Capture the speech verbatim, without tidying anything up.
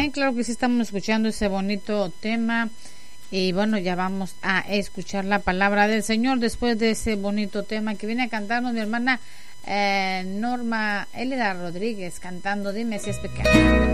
Amén, claro que sí, estamos escuchando ese bonito tema. Y bueno, ya vamos a escuchar la palabra del Señor después de ese bonito tema que viene a cantarnos mi hermana eh, Norma Elida Rodríguez, cantando Dime si es pecado.